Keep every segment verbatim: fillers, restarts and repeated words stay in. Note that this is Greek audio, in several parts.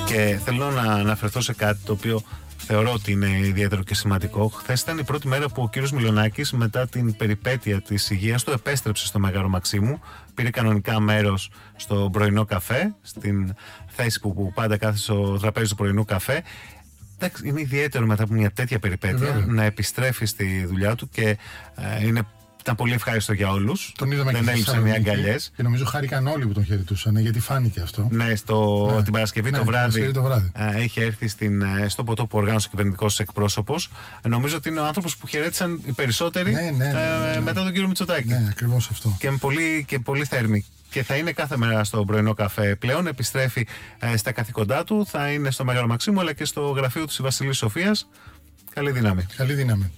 Και θέλω να αναφερθώ σε κάτι το οποίο θεωρώ ότι είναι ιδιαίτερο και σημαντικό. Χθες ήταν η πρώτη μέρα που ο κύριος Μιλονάκης, μετά την περιπέτεια της υγείας του, επέστρεψε στο Μέγαρο Μαξίμου. Πήρε κανονικά μέρος στο πρωινό καφέ, στην θέση που, που πάντα κάθεται στο τραπέζι του πρωινού καφέ. Είναι ιδιαίτερο μετά από μια τέτοια περιπέτεια mm-hmm. να επιστρέφει στη δουλειά του και ε, είναι. Ήταν πολύ ευχάριστο για όλους. Τον είδαμε δεν έλειψαν οι αγκαλιές. Και νομίζω χάρηκαν όλοι που τον χαιρετούσαν, γιατί φάνηκε αυτό. Ναι, στο, ναι. την Παρασκευή ναι, το βράδυ, το βράδυ. Ε, είχε έρθει στην, στο ποτό που οργάνωσε ο κυβερνητικός εκπρόσωπος. Ε, νομίζω ότι είναι ο άνθρωπος που χαιρέτησαν οι περισσότεροι ναι, ναι, ναι, ναι, ναι. Ε, μετά τον κύριο Μητσοτάκη. Ναι, ακριβώς αυτό. Και πολύ, και πολύ θέρμη. Και θα είναι κάθε μέρα στο πρωινό καφέ πλέον. Επιστρέφει ε, στα καθήκοντά του. Θα είναι στο Μέγαρο Μαξίμου αλλά και στο γραφείο του Βασιλής Σοφίας. Καλή δύναμη. Καλή δύναμη.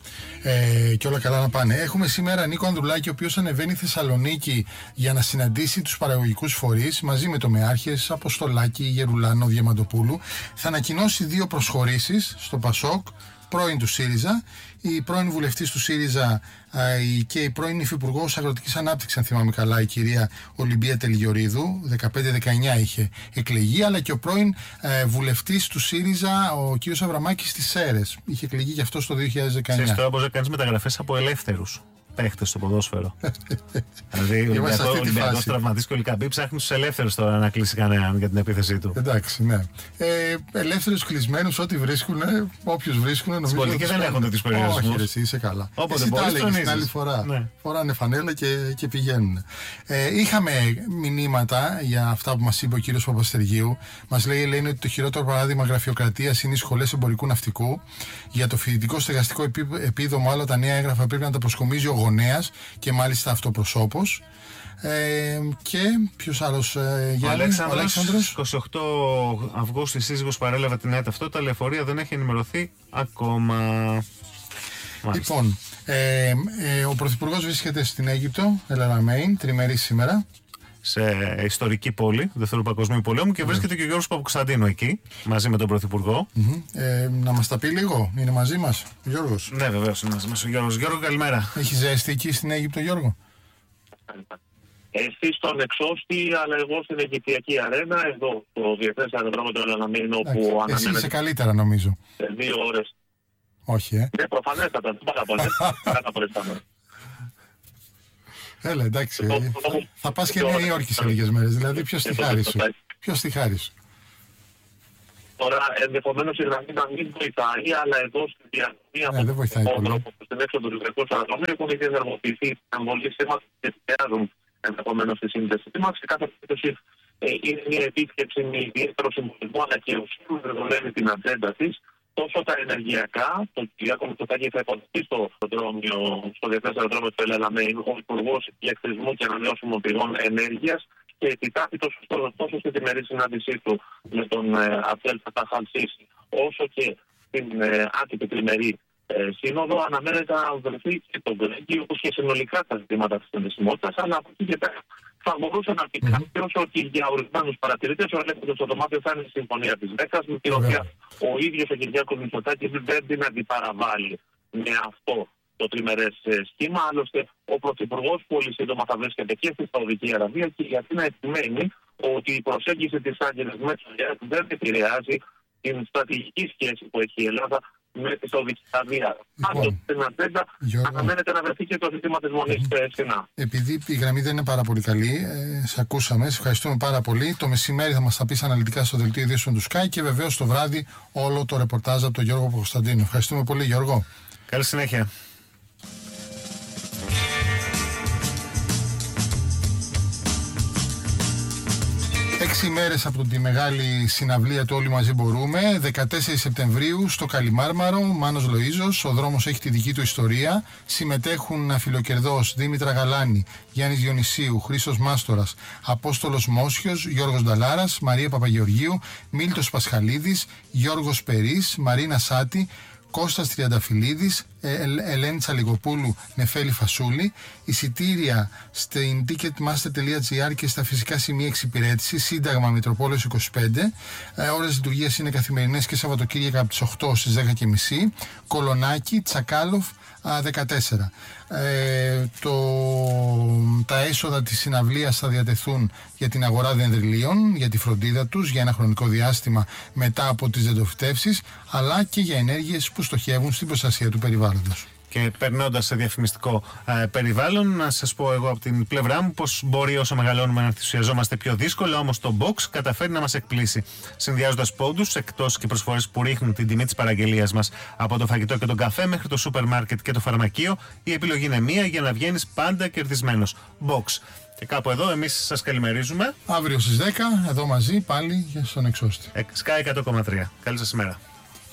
Ε, και όλα καλά να πάνε. Έχουμε σήμερα Νίκο Ανδρουλάκη, ο οποίος ανεβαίνει Θεσσαλονίκη για να συναντήσει τους παραγωγικούς φορείς μαζί με τομεάρχες Αποστολάκη, Γερουλάνο, Διαμαντοπούλου. Θα ανακοινώσει δύο προσχωρήσεις στο ΠΑΣΟΚ, πρώην του ΣΥΡΙΖΑ, η πρώην βουλευτής του ΣΥΡΙΖΑ και η πρώην υφυπουργός Αγροτικής Ανάπτυξης, αν θυμάμαι καλά, η κυρία Ολυμπία Τελγιορίδου, δεκαπέντε δεκαεννιά είχε εκλεγεί, αλλά και ο πρώην ε, βουλευτής του ΣΥΡΙΖΑ, ο κύριος Αβραμάκης στις ΣΕΡΕΣ, είχε εκλεγεί και αυτό στο δύο χιλιάδες δεκαεννιά. Ξέρεις, τώρα μπορείς να κάνεις μεταγραφές από ελεύθερους παίχτες στο ποδόσφαιρο. Δηλαδή, ο Ολυμπιακός τραυματής και ο Λικαμπή ψάχνει τους ελεύθερους τώρα να κλείσει κανέναν για την επίθεσή του. Εντάξει, ναι. Ε, ελεύθερους κλεισμένους, ό,τι βρίσκουν, όποιους βρίσκουν. Στην πολιτική δεν έχουν τέτοιους περιορισμούς. Όχι, εσύ είσαι καλά. Όποτε εσύ μπορείς, τα έλεγες την άλλη φορά. Ναι. Φοράνε φανέλα και, και πηγαίνουν. Ε, είχαμε μηνύματα για αυτά που μας είπε ο κύριος Παπαστεργίου. Μας λέει, λέει ότι το χειρότερο παράδειγμα γραφειοκρατίας είναι οι σχολές εμπορικού ναυτικού. Για το φοιτητικό στεγαστικό επίδομα, όλα τα νέα έγγραφα πρέπει να τα προσκομίζει ο γονέας και μάλιστα αυτοπροσώπος. Ε, και ποιος άλλος, ε, Γιάννη, ο Αλέξανδρος. είκοσι οκτώ Αυγούστου η σύζυγος παρέλαβε την νέα ταυτότητα, αλλά η εφορία δεν έχει ενημερωθεί ακόμα. Λοιπόν, ε, ε, ο Πρωθυπουργός βρίσκεται στην Αίγυπτο, Ελαραμέιν, τριμερή σήμερα. Σε ιστορική πόλη του Δευτέρου Παγκοσμίου Πολέμου και mm. βρίσκεται και ο Γιώργος Παπουκσταντίνου εκεί, μαζί με τον Πρωθυπουργό. Mm-hmm. Ε, να μας τα πει λίγο, είναι μαζί μας ο Γιώργος? Ναι, βεβαίως είναι μαζί μας ο Γιώργος. Γιώργο, καλημέρα. Έχει ζέστη εκεί στην Αίγυπτο, Γιώργο? Εσύ στον Εξώστη, αλλά εγώ στην Αιγυπτιακή Αρένα, εδώ το Διεθνές Αεροδρόμιο του Ελαραμέιν, όπου αναμένεται. Εσύ είσαι καλύτερα, νομίζω. Σε δύο ώρες. Όχι, ε. Ναι, προφανέστατα, πάρα πολλές. Πάρα πολλές θα Έλα, εντάξει. Ε, θα, θα πας και Νέα Υόρκη σε λίγες μέρες. Δηλαδή, ποιος τη χάρη σου? Ποιος τη χάρη σου? Τώρα, ενδεχομένως η γραμμή να μην βοηθάει, αλλά εδώ στην διαδρομή από τον τρόπο στην έξοδο του Λευκού Αεροδρομίου έχουν ήδη ενεργοποιηθεί οι αμβολίες μας και επηρεάζουν ενδεχομένως τη σύνδεση μας. Σε κάθε περίπτωση είναι μια επίσκεψη με ιδιαίτερο συμβολισμό, αλλά και ουσία δεδομένη την ατζέντα της. Τόσο τα ενεργειακά, το Κυριάκο Μητσοτάκη θα υποδεχθεί στο, στο Διεθνές Αεροδρόμιο του Ελαραμέιν, ο Υπουργός Ηλεκτρισμού και Ανανεώσιμων Πηγών Ενέργειας, και επιτάπητος τόσο στη διμερή συνάντησή του με τον Αβδέλ Φατάχ αλ-Σίσι, όσο και στην ε, άτυπη τριμερή ε, σύνοδο, αναμένεται να βρεθεί και τον Γκρέγκη, όπως και συνολικά τα ζητήματα της συνδεσιμότητας, αλλά από εκεί και πέρα θα μπορούσε να πει κάποιος ότι για ορισμένους παρατηρητές ο ελεύθερος στο δωμάτιο θα είναι η συμφωνία της Μέκκας, με την οποία ο ίδιος ο Κυριάκος Μητσοτάκης δεν την αντιπαραβάλλει με αυτό το τριμερές σχήμα. Άλλωστε, ο Πρωθυπουργός πολύ σύντομα θα βρίσκεται και στη Σαουδική Αραβία, και γιατί να επιμένει ότι η προσέγγιση της Άγγελας Μέτσογιάς δεν επηρεάζει την στρατηγική σχέση που έχει η Ελλάδα με τη Σαουδική Αραβία. Πάντως, στην ατζέντα αναμένεται να βρεθεί και το ζήτημα της Μονής Σινά. Επειδή η γραμμή δεν είναι πάρα πολύ καλή, ε, σε ακούσαμε, σε ευχαριστούμε πάρα πολύ. Το μεσημέρι θα μας τα πεις αναλυτικά στο δελτίο ειδήσεων του Sky και βεβαίως το βράδυ όλο το ρεπορτάζ από τον Γιώργο Παπουκσταντίνου. Ευχαριστούμε πολύ, Γιώργο. Καλή συνέχεια. Έξι ημέρες από τη μεγάλη συναυλία του Όλοι Μαζί Μπορούμε, δεκατέσσερις Σεπτεμβρίου στο Καλιμάρμαρο, Μάνος Λοΐζος, ο δρόμος έχει τη δική του ιστορία. Συμμετέχουν Αφιλοκερδός, Δήμητρα Γαλάνη, Γιάννης Διονυσίου, Χρήστος Μάστορας, Απόστολος Μόσιος, Γιώργος Νταλάρας, Μαρία Παπαγεωργίου, Μίλτος Πασχαλίδης, Γιώργος Περής, Μαρίνα Σάτη, Κώστας Τριανταφυλλίδης, Ελένη Τσαλιγοπούλου, Νεφέλη Φασούλη. Εισιτήρια στην ticketmaster τελεία gr και στα φυσικά σημεία εξυπηρέτησης. Σύνταγμα Μητροπόλεως είκοσι πέντε. Ε, ώρες λειτουργίας είναι καθημερινές και Σαββατοκύριακα από τις οκτώ στις δέκα και μισή. Κολονάκι, Τσακάλοφ δεκατέσσερα. Ε, το, τα έσοδα της συναυλίας θα διατεθούν για την αγορά δενδριλίων, για τη φροντίδα τους για ένα χρονικό διάστημα μετά από τις δεντροφυτεύσεις, αλλά και για ενέργειες που στοχεύουν στην προστασία του περιβάλλοντος. Και περνώντας σε διαφημιστικό ε, περιβάλλον, να σας πω εγώ από την πλευρά μου πως μπορεί όσο μεγαλώνουμε να ενθουσιαζόμαστε πιο δύσκολα, όμως το Box καταφέρει να μας εκπλήσει. Συνδυάζοντας πόντους, εκτός και προσφορές που ρίχνουν την τιμή της παραγγελίας μας από το φαγητό και τον καφέ μέχρι το σούπερ μάρκετ και το φαρμακείο, η επιλογή είναι μία για να βγαίνεις πάντα κερδισμένος. Box. Και κάπου εδώ εμείς σας καλημερίζουμε. Αύριο στις δέκα, εδώ μαζί πάλι στον Εξώστη. Sky εκατό κόμμα τρία. Καλή σας ημέρα.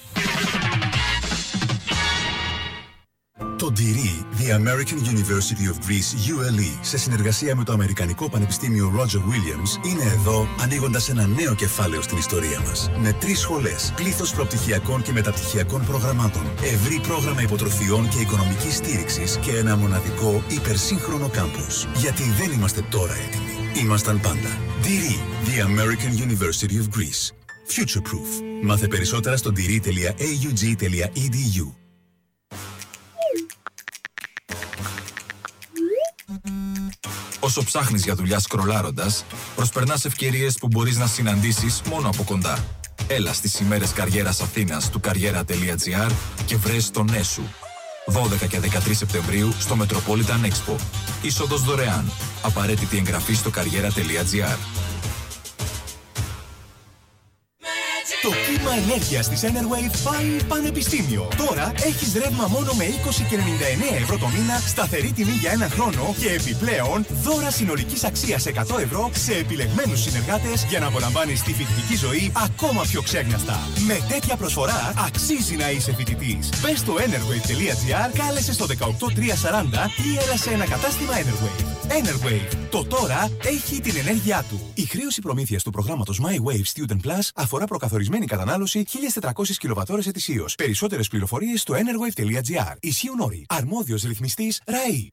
Το ντυρί The American University of Greece γιου ελ ι σε συνεργασία με το Αμερικανικό Πανεπιστήμιο Roger Williams είναι εδώ ανοίγοντας ένα νέο κεφάλαιο στην ιστορία μας. Με τρεις σχολές, πλήθος προπτυχιακών και μεταπτυχιακών προγραμμάτων, ευρύ πρόγραμμα υποτροφιών και οικονομικής στήριξης και ένα μοναδικό υπερσύγχρονο κάμπους. Γιατί δεν είμαστε τώρα έτοιμοι. Ήμασταν πάντα. ντυρί The American University of Greece. Future Proof. Μάθε περισσότερα στο ντυρί τελεία έι γιου τζι τελεία ι ντι γιου. Όσο ψάχνεις για δουλειά σκρολάροντας, προσπερνάς ευκαιρίες που μπορείς να συναντήσεις μόνο από κοντά. Έλα στις ημέρες καριέρας Αθήνας του καριέρα τελεία gr και βρες το ναι σου. δώδεκα και δεκατρείς Σεπτεμβρίου στο Metropolitan Expo. Είσοδος δωρεάν. Απαραίτητη εγγραφή στο καριέρα τελεία gr. Το κύμα ενέργειας της Enerwave πάει πανεπιστήμιο. Τώρα έχεις ρεύμα μόνο με είκοσι και ενενήντα εννέα ευρώ το μήνα, σταθερή τιμή για ένα χρόνο και επιπλέον δώρα συνολικής αξίας εκατό ευρώ σε επιλεγμένους συνεργάτες για να απολαμβάνεις τη φοιτητική ζωή ακόμα πιο ξέγναστα. Με τέτοια προσφορά αξίζει να είσαι φοιτητής. Μπες στο enerwave τελεία gr, κάλεσε στο δεκαοκτώ τριακόσια σαράντα ή έλα σε ένα κατάστημα Enerwave. Enerwave. Το τώρα έχει την ενέργειά του. Η χρέωση προμήθειας του προγράμματος My Wave Student Plus αφορά προκαθορισμένη κατανάλωση χίλιες τετρακόσιες κιλοβατώρες ετησίως. Περισσότερες πληροφορίες στο enerwave τελεία gr. Ισχύουν όροι. Αρμόδιος ρυθμιστής ΡΑΗ.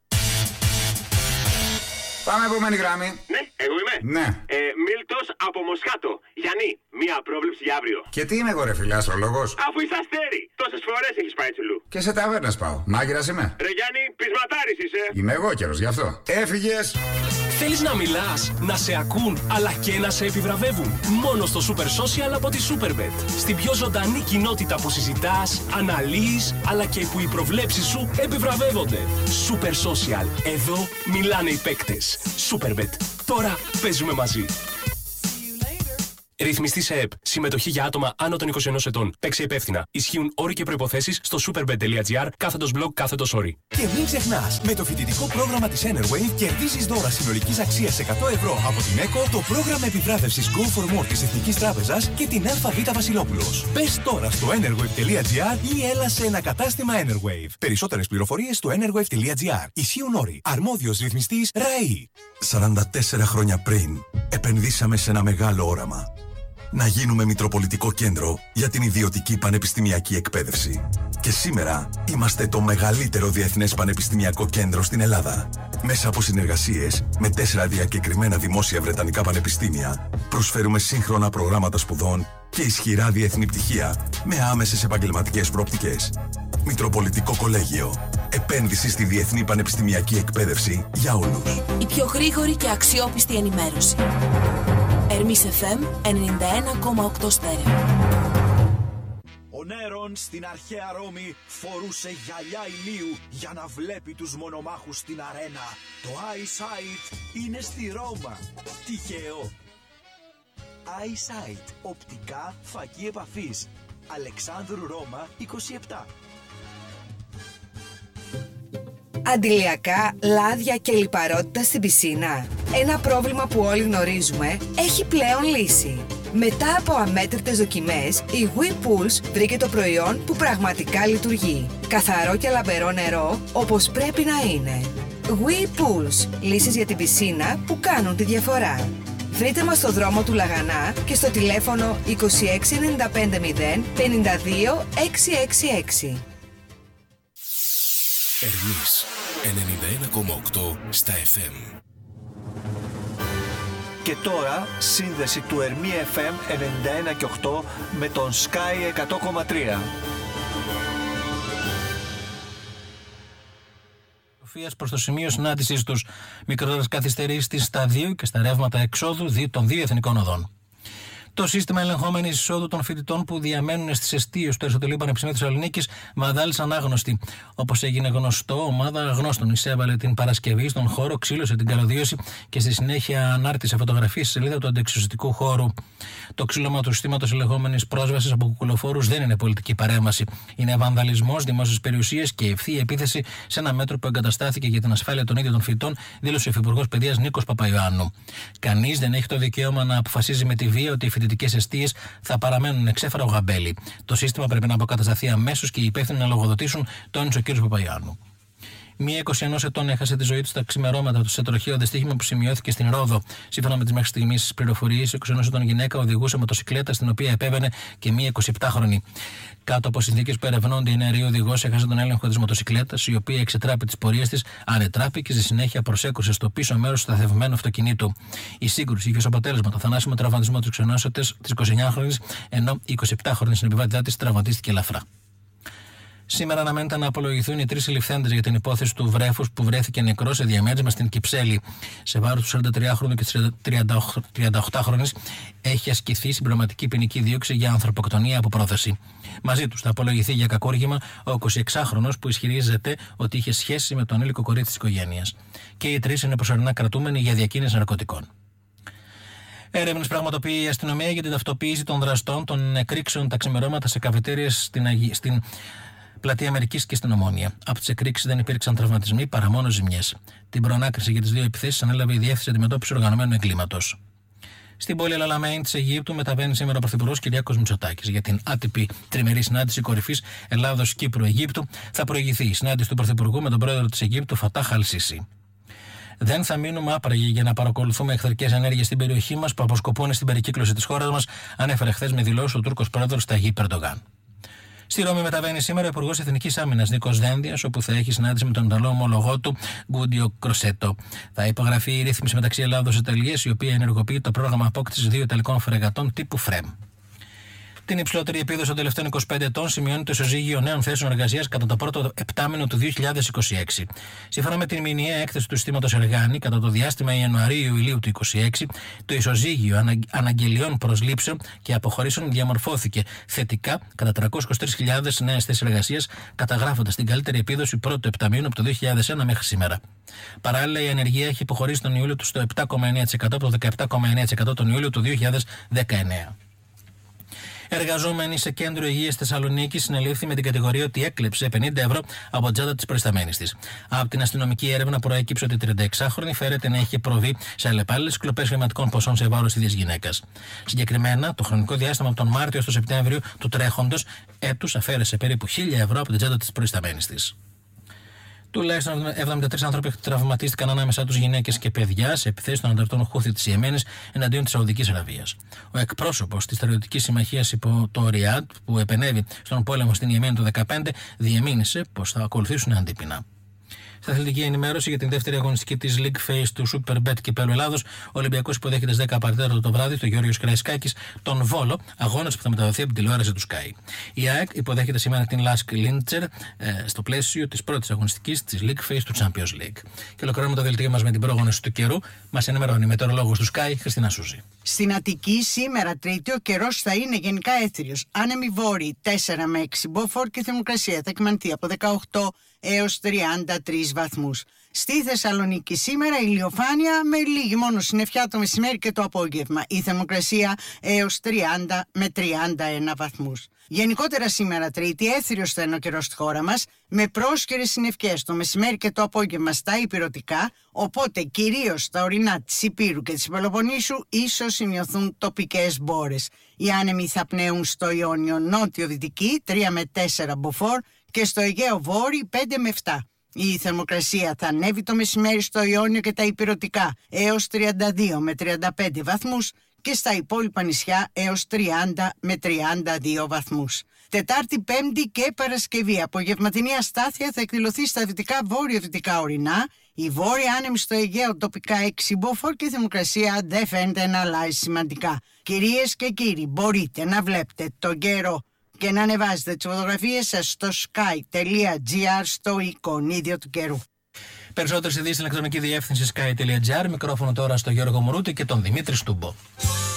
Πάμε επόμενη γράμμη. Ναι, εγώ είμαι. Ναι. Ε, Μίλτος από Μοσχάτο. Γιάννη, μία πρόβλεψη για αύριο. Και τι είμαι εγώ, ρε φίλε, αστρολόγος. Αφού είσαι αστέρι. Τόσες φορές έχεις πάει τσουλού. Και σε ταβέρνες πάω. Μάγειρας είμαι. Ρε Γιάννη, πεισματάρης είσαι. Είμαι εγώ καιρος γι' αυτό. Έφυγες. Θέλεις να μιλάς, να σε ακούν, αλλά και να σε επιβραβεύουν. Μόνο στο Super Social από τη Superbet. Στην πιο ζωντανή κοινότητα που συζητάς, αναλύεις, αλλά και που οι προβλέψεις σου επιβραβεύονται. Super Social. Εδώ μιλάνε οι παίκτες. Superbet. Τώρα παίζουμε μαζί. Ρυθμιστή σε ΕΠ. Συμμετοχή για άτομα άνω των είκοσι ενός ετών. Παίξε υπεύθυνα. Ισχύουν όροι και προϋποθέσεις στο superbet τελεία gr κάθετος blog κάθετος όροι. Και μην ξεχνάς, με το φοιτητικό πρόγραμμα της Enerwave κερδίζεις δώρα συνολικής αξίας εκατό ευρώ από την ΕΚΟ, το πρόγραμμα επιβράβευσης Go for More της Εθνικής Τράπεζας και την ΑΒ Βασιλόπουλος. Μπες τώρα στο enerwave τελεία gr ή έλα σε ένα κατάστημα Enerwave. Περισσότερες πληροφορίες στο enerwave τελεία gr. Ισχύουν όροι. Αρμόδιος ρυθμιστής ΡΑΗ. σαράντα τέσσερα χρόνια πριν επενδύσαμε σε ένα μεγάλο όραμα. Να γίνουμε Μητροπολιτικό Κέντρο για την ιδιωτική πανεπιστημιακή εκπαίδευση. Και σήμερα είμαστε το μεγαλύτερο διεθνές πανεπιστημιακό κέντρο στην Ελλάδα. Μέσα από συνεργασίες με τέσσερα διακεκριμένα δημόσια βρετανικά πανεπιστήμια, προσφέρουμε σύγχρονα προγράμματα σπουδών και ισχυρά διεθνή πτυχία με άμεσες επαγγελματικές προοπτικές. Μητροπολιτικό Κολέγιο. Επένδυση στη διεθνή πανεπιστημιακή εκπαίδευση για όλους. Η πιο γρήγορη και αξιόπιστη ενημέρωση. Ερμής εφ εμ ενενήντα ένα κόμμα οκτώ στέρεο. Ο Νέρον στην αρχαία Ρώμη φορούσε γυαλιά ηλίου για να βλέπει τους μονομάχους στην αρένα. Το Eyesight είναι στη Ρώμα. Τυχαίο. Eyesight. Οπτικά φακή επαφής. Αλεξάνδρου Ρώμα είκοσι επτά. Αντιλιακά, λάδια και λιπαρότητα στην πισίνα. Ένα πρόβλημα που όλοι γνωρίζουμε έχει πλέον λύση. Μετά από αμέτρητες δοκιμές, η WePulse βρήκε το προϊόν που πραγματικά λειτουργεί. Καθαρό και λαμπερό νερό, όπως πρέπει να είναι. WePulse, λύσεις για την πισίνα που κάνουν τη διαφορά. Βρείτε μας στο δρόμο του Λαγανά και στο τηλέφωνο είκοσι έξι ενενήντα πέντε μηδέν πενήντα δύο εξακόσια εξήντα έξι. Ερμής ενενήντα ένα κόμμα οκτώ στα εφ εμ. Και τώρα σύνδεση του Ερμή εφ εμ ενενήντα ένα και οκτώ με τον Sky εκατό κόμμα τρία. Προς το σημείο συνάντησης τους, μικρότερες καθυστερήσεις στη σταδίου και στα ρεύματα εξόδου των δύο εθνικών οδών. Το σύστημα ελεγχόμενης εισόδου των φοιτητών που διαμένουν στις εστίες του Αριστοτελείου Πανεπιστημίου Θεσσαλονίκης βαδάλισαν ανάγνωστη. Όπως έγινε γνωστό, ομάδα γνώστων εισέβαλε την Παρασκευή στον χώρο, ξύλωσε την καλωδίωση και στη συνέχεια ανάρτησε φωτογραφίες στη σελίδα του αντεξουσιαστικού χώρου. Το ξύλωμα του συστήματος ελεγχόμενης πρόσβασης από κουκουλοφόρους δεν είναι πολιτική παρέμβαση. Είναι βανδαλισμός δημόσιας περιουσίας και ευθεία επίθεση σε ένα μέτρο που εγκαταστάθηκε για την ασφάλεια των ίδιων των φοιτητών, δήλωσε ο Υφυπουργός Παιδείας Νίκος Παπαϊωάννου. Κανείς δεν έχει το δικαίωμα να αποφασίζει με τη βία ότι οι φοιτητικές εστίες θα παραμένουν εξέφραο γαμπέλι. Το σύστημα πρέπει να αποκατασταθεί αμέσως και οι υπεύθυνοι να λογοδοτήσουν, τόνισε ο κ. Παπαϊωάννου. Μία είκοσι ενός ετών έχασε τη ζωή του στα ξημερώματα του σε τροχαίο δυστύχημα που σημειώθηκε στην Ρόδο. Σύμφωνα με τις μέχρι στιγμής πληροφορίες, η είκοσι ενός ετών γυναίκα οδηγούσε μοτοσυκλέτα στην οποία επέβαινε και μία εικοσιεπτάχρονη. Κάτω από συνθήκες που ερευνώνται, η νεαρή οδηγός έχασε τον έλεγχο της μοτοσυκλέτας, η οποία εξετράπη τις πορείες της, ανετράπη και στη συνέχεια προσέκρουσε στο πίσω μέρος του σταθευμένου αυτοκινήτου. Η σύγκρουση είχε ως αποτέλεσμα το θανάσιμο τραυματισμό της ξενόσωτης της εικοσιεννιάχρονης, ενώ η εικοσιεπτάχρονη συνεπιβάτητά της τραυματίστηκε ελαφρά. Σήμερα αναμένεται να απολογηθούν οι τρεις συλληφθέντες για την υπόθεση του βρέφους που βρέθηκε νεκρό σε διαμέρισμα στην Κυψέλη. Σε βάρος του σαραντατριάχρονου και της τριανταοκτάχρονης έχει ασκηθεί συμπληρωματική ποινική δίωξη για ανθρωποκτονία από πρόθεση. Μαζί τους θα απολογηθεί για κακόργημα ο εικοσιεξάχρονος που ισχυρίζεται ότι είχε σχέση με τον ανήλικο κορίτσι της οικογένειας. Και οι τρεις είναι προσωρινά κρατούμενοι για διακίνηση ναρκωτικών. Έρευνες πραγματοποιεί η αστυνομία για την ταυτοποίηση των δραστών των εκρήξεων τα ξημερώματα σε καφετέριες στην, Αγι... στην Πλατεία Αμερικής και στην Ομόνια. Από τις εκρήξεις δεν υπήρξαν τραυματισμοί παρά μόνο ζημιές. Την προνάκριση για τις δύο επιθέσεις ανέλαβε η Διεύθυνση Αντιμετώπισης Οργανωμένου Εγκλήματος. Στην πόλη Αλαλαμέιν της Αιγύπτου μεταβαίνει σήμερα ο Πρωθυπουργός Κυριάκος Μητσοτάκης. Για την άτυπη τριμερή συνάντηση κορυφής Ελλάδος-Κύπρου-Αιγύπτου θα προηγηθεί η συνάντηση του Πρωθυπουργού με τον πρόεδρο της Αιγύπτου Φατάχ Αλ-Σίσι. Δεν θα μείνουμε άπραγοι για να παρακολουθούμε εχθρικές ενέργειες στην περιοχή μας που αποσκοπούν στην περικύκλωση της χώρας μας, ανέφερε χθες με δηλώσεις ο Τούρκος πρόεδρος Ταγίπ Ερντογάν. Στη Ρώμη μεταβαίνει σήμερα ο Υπουργός Εθνικής Άμυνας Νίκος Δένδιας, όπου θα έχει συνάντηση με τον Ιταλό ομολογό του Γκούντιο Κροσέτο. Θα υπογραφεί η ρύθμιση μεταξύ Ελλάδος και Ιταλίας, η οποία ενεργοποιεί το πρόγραμμα απόκτησης δύο ιταλικών φρεγατών τύπου ΦΡΕΜ. Την υψηλότερη επίδοση των τελευταίων είκοσι πέντε ετών σημειώνει το ισοζύγιο νέων θέσεων εργασίας κατά το πρώτο επτάμηνο του δύο χιλιάδες είκοσι έξι. Σύμφωνα με την μηνιαία έκθεση του συστήματος Εργάνη, κατά το διάστημα Ιανουαρίου-Ιουλίου του είκοσι έξι, το ισοζύγιο ανα... αναγγελιών προσλήψεων και αποχωρήσεων διαμορφώθηκε θετικά κατά τριακόσιες είκοσι τρεις χιλιάδες νέες θέσεις εργασίας, καταγράφοντας την καλύτερη επίδοση πρώτου επταμήνου από το δύο χιλιάδες ένα μέχρι σήμερα. Παράλληλα, η ανεργία έχει υποχωρήσει τον Ιούλιο του στο επτά κόμμα εννέα τοις εκατό από το δεκαεπτά κόμμα εννέα τοις εκατό τον Ιούλιο του δύο χιλιάδες δεκαεννέα. Εργαζόμενοι σε κέντρο υγείας Θεσσαλονίκης συνελήφθη με την κατηγορία ότι έκλεψε πενήντα ευρώ από τσάντα της προϊσταμένης της. Από την αστυνομική έρευνα προέκυψε ότι η τριανταεξάχρονη φέρεται να είχε προβεί σε αλλεπάλληλες κλοπές χρηματικών ποσών σε βάρος ίδιας γυναίκας. Συγκεκριμένα, το χρονικό διάστημα από τον Μάρτιο στο Σεπτέμβριο του τρέχοντος έτους αφαίρεσε περίπου χίλια ευρώ από την τσάντα της προϊσταμένης της. Τουλάχιστον εβδομήντα τρεις άνθρωποι τραυματίστηκαν, ανάμεσά τους γυναίκες και παιδιά, σε επιθέσεις των ανταρτών Χούθη της Ιεμένης εναντίον της Σαουδικής Αραβίας. Ο εκπρόσωπος της Στρατιωτικής Συμμαχίας υπό το Ριάντ, που επενέβη στον πόλεμο στην Ιεμένη το δύο χιλιάδες δεκαπέντε, διεμήνυσε πως θα ακολουθήσουν αντίπεινα. Στα αθλητική ενημέρωση για την δεύτερη αγωνιστική της League Phase του Superbet Κυπέλλου Ελλάδος, ο Ολυμπιακός υποδέχεται στις δέκα παρατέταρτο το βράδυ στο Γεώργιος Καραϊσκάκης τον Βόλο, αγώνας που θα μεταδοθεί από την τηλεόραση του Sky. Η ΑΕΚ υποδέχεται σήμερα την Lask Linzer ε, στο πλαίσιο της πρώτης αγωνιστικής της League Phase του Champions League. Και ολοκληρώνουμε το δελτίο μας με την πρόγνωση του καιρού. Μας ενημερώνει η μετεωρολόγος του Sky, Χριστίνα Σούζη. Στην Αττική σήμερα Τρίτη ο καιρός θα είναι γενικά έθριος. Άνεμοι βόρειοι τέσσερα με έξι μποφόρ και η θερμοκρασία θα κυμανθεί από δεκαοκτώ έως τριάντα τρεις βαθμούς. Στη Θεσσαλονίκη σήμερα ηλιοφάνεια με λίγη μόνο συννεφιά το μεσημέρι και το απόγευμα. Η θερμοκρασία έως τριάντα με τριάντα ένα βαθμούς. Γενικότερα σήμερα Τρίτη έθριος θα είναι ο καιρός στη χώρα μας, με πρόσκαιρες συννεφιές το μεσημέρι και το απόγευμα στα ηπειρωτικά, οπότε κυρίως στα ορεινά της Ηπείρου και της Πελοποννήσου ίσως σημειωθούν τοπικές μπόρες. Οι άνεμοι θα πνέουν στο Ιόνιο νότιο-δυτική τρία με τέσσερα μποφόρ και στο Αιγαίο βόρειο πέντε με επτά. Η θερμοκρασία θα ανέβει το μεσημέρι στο Ιόνιο και τα ηπειρωτικά έως τριάντα δύο με τριάντα πέντε βαθμούς και στα υπόλοιπα νησιά έως τριάντα με τριάντα δύο βαθμούς. Τετάρτη, Πέμπτη και Παρασκευή. Απογευματινή αστάθεια θα εκδηλωθεί στα δυτικά βόρειο-δυτικά ορεινά. Η βόρεια άνεμη στο Αιγαίο τοπικά έξι μποφόρ και η θερμοκρασία δεν φαίνεται να αλλάζει σημαντικά. Κυρίες και κύριοι, μπορείτε να βλέπετε τον καιρό και να ανεβάζετε τις φωτογραφίες σας στο sky τελεία gr στο εικονίδιο του καιρού. Περισσότερες ειδήσεις στην ηλεκτρονική διεύθυνση sky τελεία gr. Μικρόφωνο τώρα στο Γιώργο Μουρούτη και τον Δημήτρη Στούμπο.